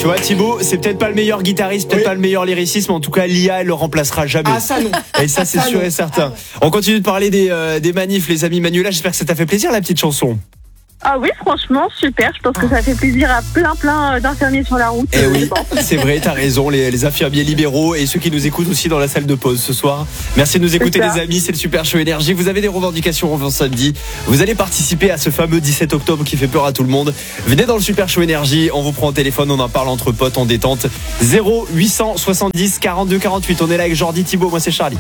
Tu vois, Thibaut, c'est peut-être pas le meilleur guitariste, peut-être pas le meilleur lyriciste, mais en tout cas, l'IA, elle le remplacera jamais. Ah, ça non. Et ça, c'est sûr et certain. On continue de parler des manifs, les amis. Manuela, j'espère que ça t'a fait plaisir, la petite chanson. Ah oui, franchement, super. Je pense que ça fait plaisir à plein d'infirmiers sur la route. Eh oui, c'est vrai, t'as raison, les infirmiers libéraux et ceux qui nous écoutent aussi dans la salle de pause ce soir. Merci de nous écouter, les amis, c'est le Super Show Énergie. Vous avez des revendications avant samedi. Vous allez participer à ce fameux 17 octobre qui fait peur à tout le monde. Venez dans le Super Show Énergie, on vous prend au téléphone, on en parle entre potes en détente. 0870 42 48. On est là avec Jordi, Thibaut, moi c'est Charlie.